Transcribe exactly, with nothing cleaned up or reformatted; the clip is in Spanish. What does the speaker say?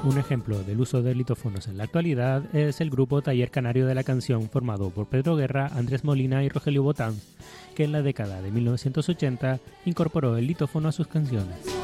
Un ejemplo del uso de litófonos en la actualidad es el grupo Taller Canario de la Canción, formado por Pedro Guerra, Andrés Molina y Rogelio Botán, que en la década de mil novecientos ochenta incorporó el litófono a sus canciones.